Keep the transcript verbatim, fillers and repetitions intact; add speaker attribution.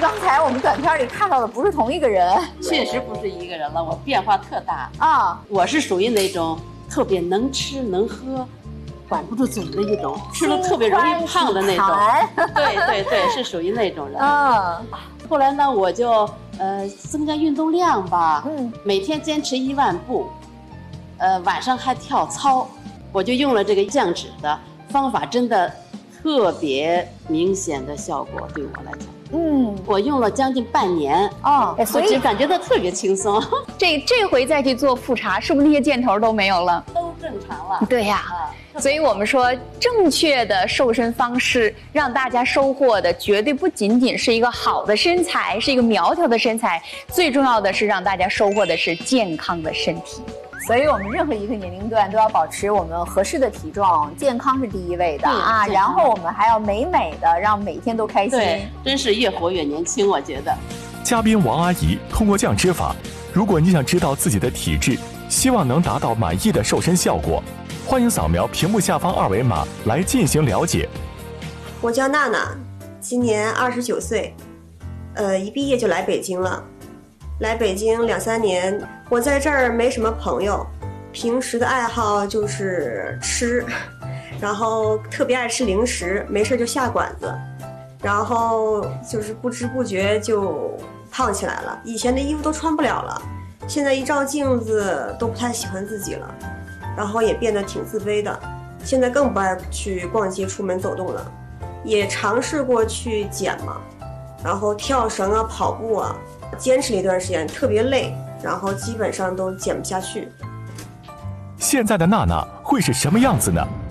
Speaker 1: 刚才我们短片里看到的不是同一个人，
Speaker 2: 确实不是一个人了，我变化特大
Speaker 1: 啊！
Speaker 2: 我是属于那种特别能吃能喝，管不住嘴的一种，吃了特别容易胖的那种。对对对，是属于那种人。
Speaker 1: 啊，
Speaker 2: 后来呢，我就呃增加运动量吧，
Speaker 1: 嗯，
Speaker 2: 每天坚持一万步，呃晚上还跳操，我就用了这个降脂的方法，真的特别明显的效果，对我来讲。
Speaker 1: 嗯，
Speaker 2: 我用了将近半年
Speaker 1: 哦，
Speaker 2: 所以感觉到特别轻松。
Speaker 3: 这这回再去做复查，是不是那些箭头都没有了？
Speaker 2: 都正常了。
Speaker 3: 对呀、啊，所以我们说，正确的瘦身方式，让大家收获的绝对不仅仅是一个好的身材，是一个苗条的身材，最重要的是让大家收获的是健康的身体。
Speaker 1: 所以我们任何一个年龄段都要保持我们合适的体重，健康是第一位的啊。然后我们还要美美的，让每天都开心。
Speaker 2: 对，真是越活越年轻，我觉得。
Speaker 4: 嘉宾王阿姨通过降脂法，如果你想知道自己的体质，希望能达到满意的瘦身效果，欢迎扫描屏幕下方二维码来进行了解。
Speaker 5: 我叫娜娜，今年二十九岁，呃，一毕业就来北京了。来北京两三年，我在这儿没什么朋友，平时的爱好就是吃，然后特别爱吃零食，没事就下馆子，然后就是不知不觉就胖起来了。以前的衣服都穿不了了，现在一照镜子都不太喜欢自己了，然后也变得挺自卑的。现在更不爱去逛街、出门走动了，也尝试过去减嘛，然后跳绳啊、跑步啊。坚持了一段时间，特别累，然后基本上都减不下去。
Speaker 4: 现在的娜娜会是什么样子呢？